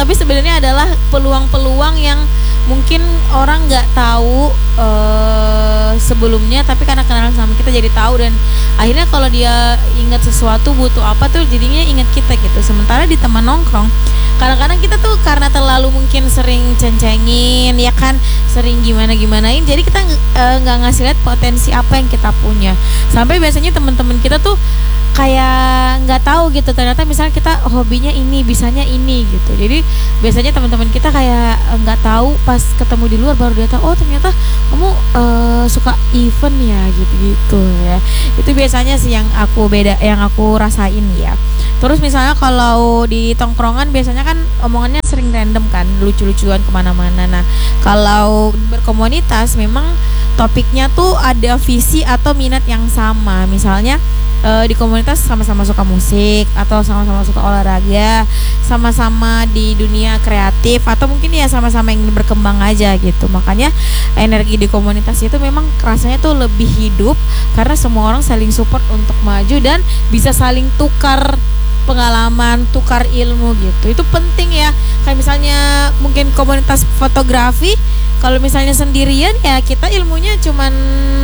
tapi sebenarnya adalah peluang-peluang yang mungkin orang nggak tahu sebelumnya, tapi karena kenalan sama kita jadi tahu, dan akhirnya kalau dia ingat sesuatu butuh apa tuh jadinya ingat kita gitu. Sementara di teman nongkrong kadang-kadang kita tuh karena terlalu mungkin sering ceng-cengin ya kan, sering gimana-gimanain, jadi kita nggak ngasih lihat potensi apa yang kita punya, sampai biasanya teman-teman kita tuh kayak nggak tahu gitu, ternyata misalnya kita hobinya ini, bisanya ini gitu. Jadi biasanya teman-teman kita kayak nggak tahu, pas ketemu di luar baru dia tahu, oh ternyata kamu suka event ya gitu-gitu ya. Itu biasanya sih yang aku yang aku rasain ya. Terus misalnya kalau di tongkrongan biasanya kan omongannya sering random kan, lucu-lucuan kemana-mana. Nah kalau berkomunitas memang topiknya tuh ada visi atau minat yang sama. Misalnya di komunitas sama-sama suka musik, atau sama-sama suka olahraga, sama-sama di dunia kreatif, atau mungkin ya sama-sama ingin berkembang aja gitu. Makanya energi di komunitas itu memang rasanya tuh lebih hidup, karena semua orang saling support untuk maju dan bisa saling tukar pengalaman, tukar ilmu gitu. Itu penting ya. Kayak misalnya mungkin komunitas fotografi, kalau misalnya sendirian ya kita ilmunya cuman